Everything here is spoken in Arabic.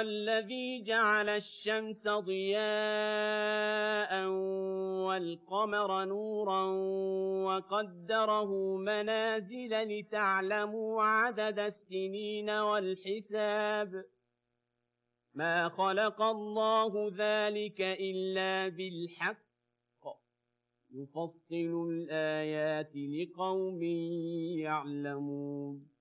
الذي جعل الشمس ضياء والقمر نورا وقدره منازل لتعلموا عدد السنين والحساب ما خلق الله ذلك إلا بالحق يفصل الآيات لقوم يعلمون